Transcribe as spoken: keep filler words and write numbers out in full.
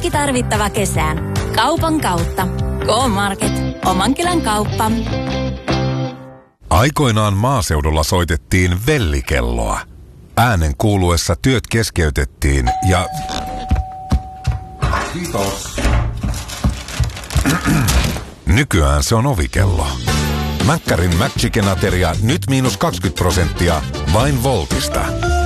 kaikki tarvittava kesään. Kaupan kautta. K-Market. Oman kylän kauppa. Aikoinaan maaseudulla soitettiin vellikelloa. Äänen kuuluessa työt keskeytettiin ja... Kiitos. Nykyään se on ovikello. Mäkkärin McChicken-ateria nyt miinus kaksikymmentä prosenttia vain Voltista.